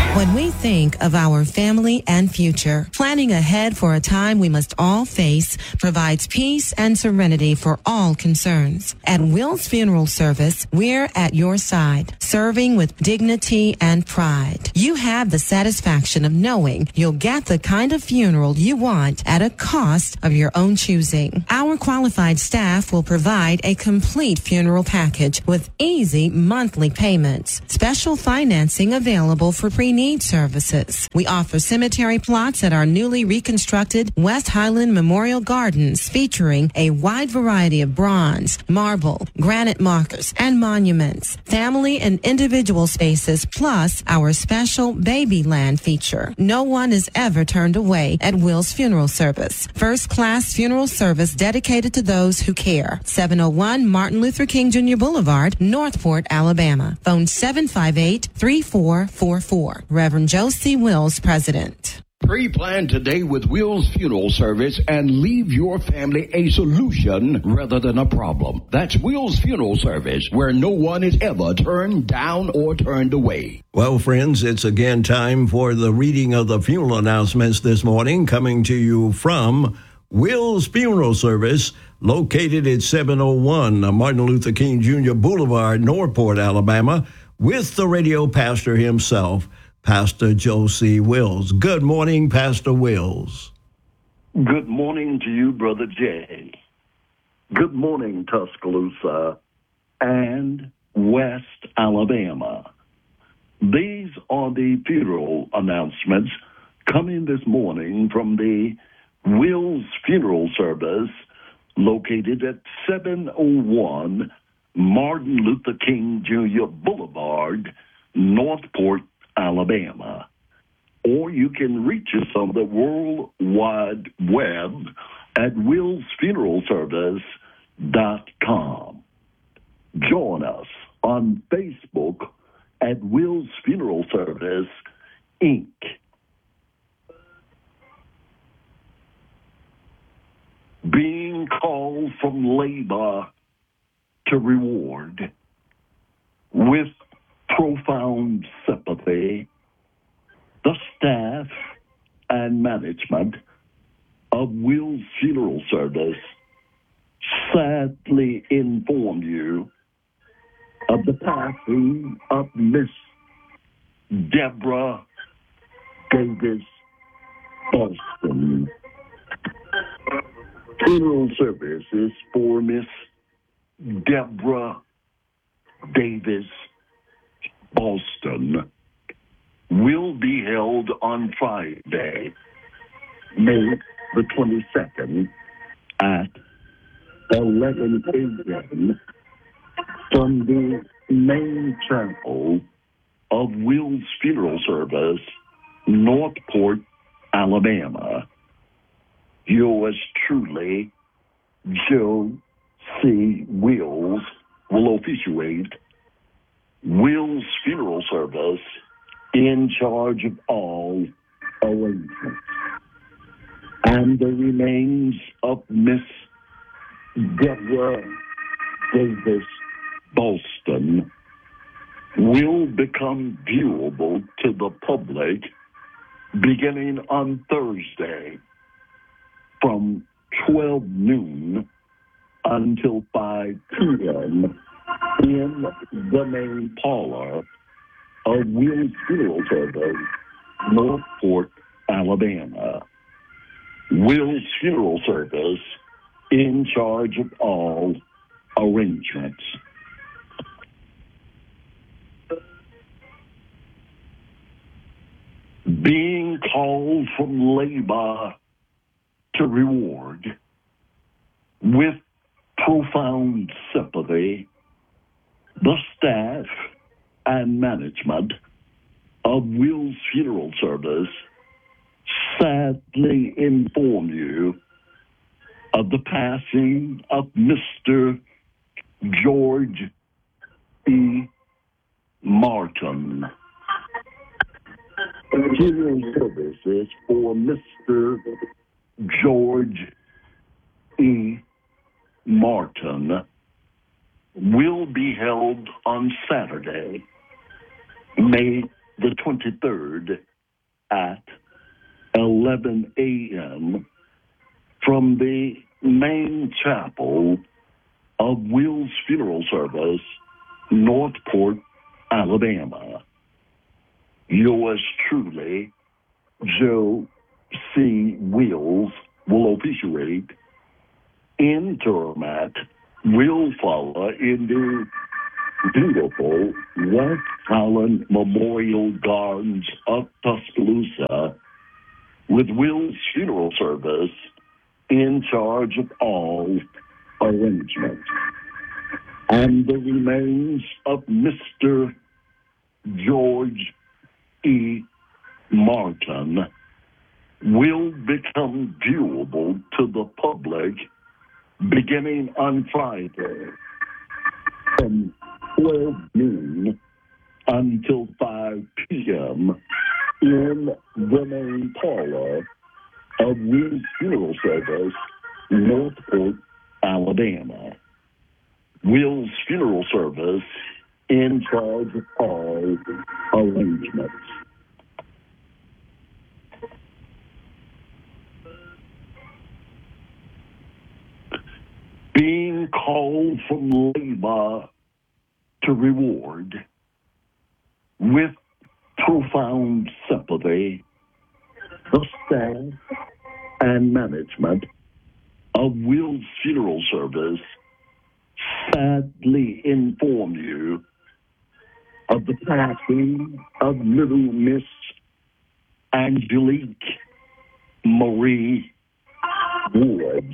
When we think of our family and future, planning ahead for a time we must all face provides peace and serenity for all concerns. At Will's Funeral Service, we're at your side, serving with dignity and pride. You have the satisfaction of knowing you'll get the kind of funeral you want at a cost of your own choosing. Our qualified staff will provide a complete funeral package with easy monthly payments. Special financing available for pre-need services. We offer cemetery plots at our newly reconstructed West Highland Memorial Gardens, featuring a wide variety of bronze, marble, granite markers, and monuments. Family and individual spaces, plus our special baby land feature. No one is ever turned away at Will's Funeral Service. First-class funeral service dedicated to those who care. 701 Martin Luther King Jr. Boulevard, Northport, Alabama. Phone 758-3444. Reverend Josie Wills, President. Pre-plan today with Will's Funeral Service and leave your family a solution rather than a problem. That's Will's Funeral Service, where no one is ever turned down or turned away. Well, friends, it's again time for the reading of the funeral announcements this morning, coming to you from Will's Funeral Service, located at 701 Martin Luther King Jr. Boulevard, Northport, Alabama, with the radio pastor himself, Pastor Josie Wills. Good morning, Pastor Wills. Good morning to you, Brother Jay. Good morning, Tuscaloosa and West Alabama. These are the funeral announcements coming this morning from the Will's Funeral Service, located at 701 Martin Luther King Jr. Boulevard, Northport, Alabama. Or you can reach us on the World Wide Web at willsfuneralservice.com. Join us on Facebook at Will's Funeral Service, Inc. Being called from labor to reward. With profound sympathy, the staff and management of Will's Funeral Service sadly inform you of the passing of Miss Deborah Davis Boston. Funeral services for Miss Deborah Davis Boston will be held on Friday, May the 22nd at 11 a.m. from the main chapel of Will's Funeral Service, Northport, Alabama. Yours truly, Joe C. Wills, will officiate. Will's Funeral Service in charge of all arrangements. And the remains of Miss Deborah Davis Boston will become viewable to the public beginning on Thursday from 12 noon until 5 p.m. in the main parlor of Will's Funeral Service, Northport, Alabama. Will's Funeral Service in charge of all arrangements. Being called from labor to reward. With profound sympathy, the staff and management of Will's Funeral Service sadly inform you of the passing of Mr. George E. Martin. Funeral services for Mr. George E. Martin will be held on Saturday, May the 23rd at 11 a.m. from the main chapel of Will's Funeral Service, Northport, Alabama. Yours truly, Joe C. Wills, will officiate. Interment will follow in the beautiful West Highland Memorial Gardens of Tuscaloosa, with Will's Funeral Service in charge of all arrangements. And the remains of Mr. George E. Martin will become viewable to the public beginning on Friday from 12 noon until 5 p.m. in the main parlor of Will's Funeral Service, Northport, Alabama. Will's Funeral Service in charge of all arrangements. Being called from labor to reward, with profound sympathy, the staff and management of Will's Funeral Service sadly inform you of the passing of little Miss Angelique Marie Woods,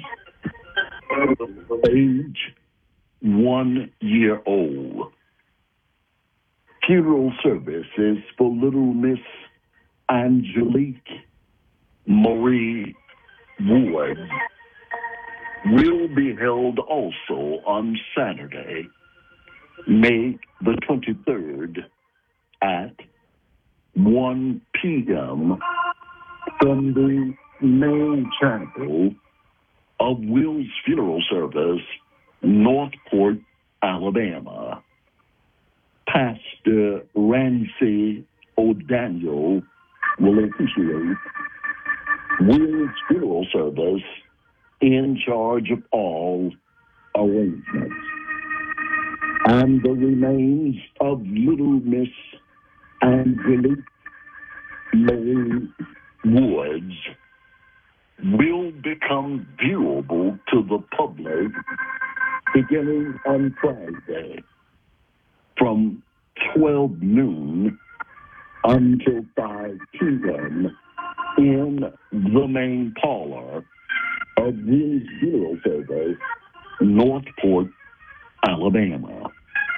age 1 year old. Funeral services for little Miss Angelique Marie Woods will be held also on Saturday, May the 23rd at 1 p.m. from the main chapel of Will's Funeral Service, Northport, Alabama. Pastor Ramsey O'Daniel will officiate. Will's Funeral Service in charge of all arrangements. And the remains of little Miss Angelique Marie Woods will become viewable to the public beginning on Friday from 12 noon until 5 p.m. in the main parlor of Will's Funeral Service, Northport, Alabama.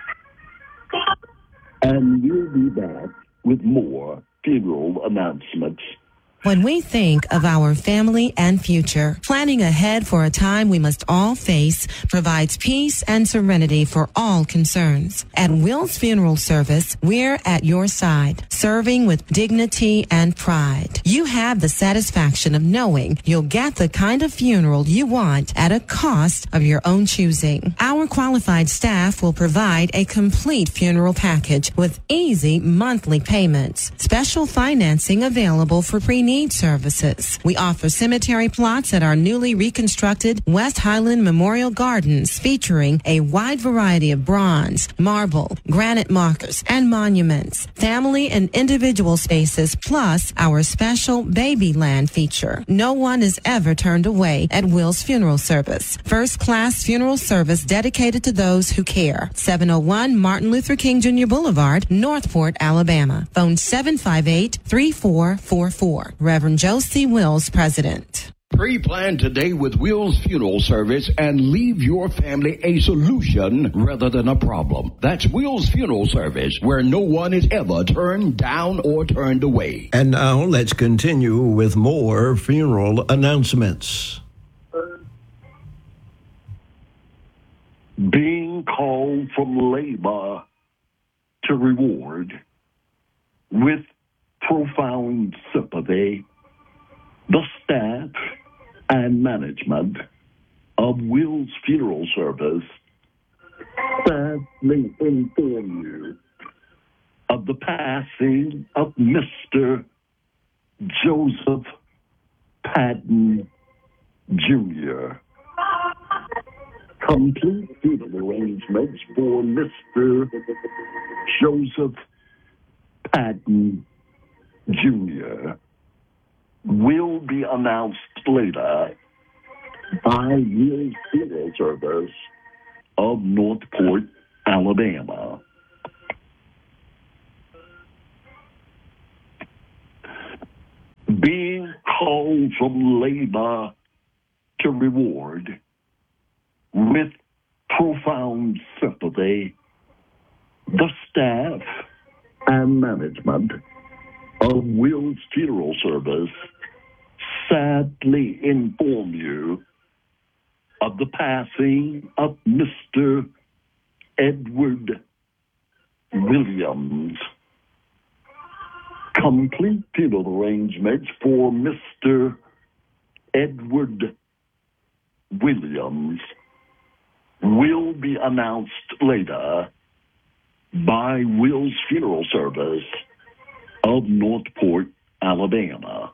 And we'll be back with more funeral announcements. When we think of our family and future, planning ahead for a time we must all face provides peace and serenity for all concerns. At Will's Funeral Service, we're at your side, serving with dignity and pride. You have the satisfaction of knowing you'll get the kind of funeral you want at a cost of your own choosing. Our qualified staff will provide a complete funeral package with easy monthly payments. Special financing available for pre-need services. We offer cemetery plots at our newly reconstructed West Highland Memorial Gardens, featuring a wide variety of bronze, marble, granite markers, and monuments, family and individual spaces, plus our special baby land feature. No one is ever turned away at Will's Funeral Service. First-class funeral service dedicated to those who care. 701 Martin Luther King Jr. Boulevard, Northport, Alabama. Phone 758-3444. Reverend Joe C. Wills, President. Pre-plan today with Will's Funeral Service and leave your family a solution rather than a problem. That's Will's Funeral Service, where no one is ever turned down or turned away. And now let's continue with more funeral announcements. Being called from labor to reward, with profound sympathy, the staff and management of Will's Funeral Service sadly inform you of the passing of Mr. Joseph Patton Jr. Complete funeral arrangements for Mr. Joseph Patton Jr. will be announced later by Wills Funeral Service of Northport, Alabama. Being called from labor to reward with profound sympathy, the staff and management of Wills Funeral Service sadly inform you of the passing of Mr. Edward Williams. Complete funeral arrangements for Mr. Edward Williams will be announced later by Wills Funeral Service of Northport, Alabama.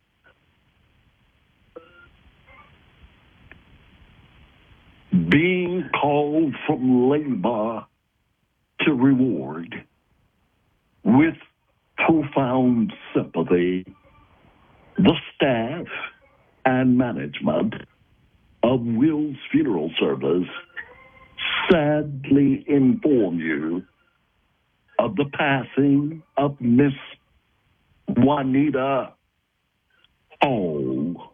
Being called from labor to reward with profound sympathy, the staff and management of Wills Funeral Service sadly inform you of the passing of Miss Juanita Hall.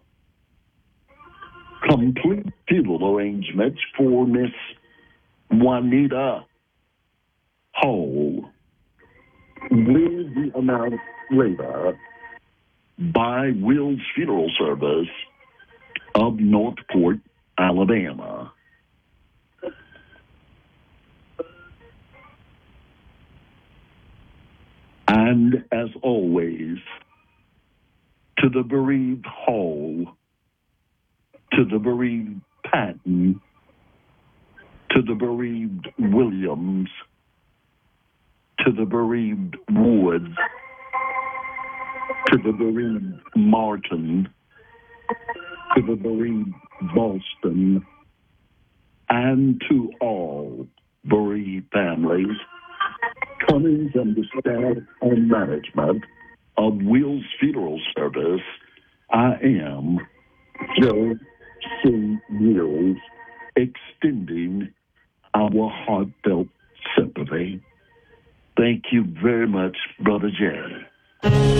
Complete funeral arrangements for Miss Juanita Hall will be announced later by Wills Funeral Service of Northport, Alabama. And as always, to the bereaved Hall, to the bereaved Patton, to the bereaved Williams, to the bereaved Woods, to the bereaved Martin, to the bereaved Boston, and to all bereaved families, coming from the staff and management of Wills Funeral Service, I am Joe C. Wills, extending our heartfelt sympathy. Thank you very much, Brother Jerry.